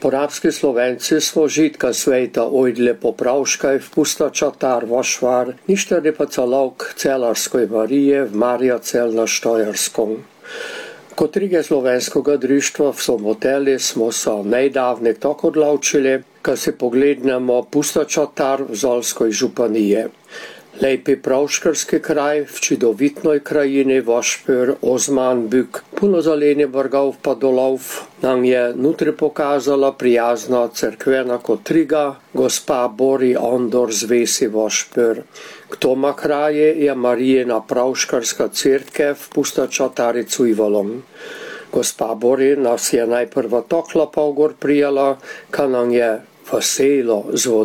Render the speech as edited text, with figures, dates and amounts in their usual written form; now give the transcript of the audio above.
Porabski Slovenci smo žitka sveta ojdle popravškaj v pustočatar vošvar, ništa ne pa celovk celarskoj Marije v Marjacel na Štojarskom. Kot rige slovenskega društva v Somoteli smo se nejdavne tako odločili, kad se poglednemo pustočatar v Zolskoj županije. Lepi pravškarski kraj v čudovitnoj krajini Vošpür, Ozmanbük, puno zelenih vrgov pa dolov, nam je nutri pokazala prijazna cerkvena kotriga, gospa Bori Ondor z vesi Vošpür. K toma kraje je Marijina pravškarska cerkev v pustočatari Cujvalom. Gospa Bori nas je najprva tokla pa gor prijala, ka nam je veselo zvonila.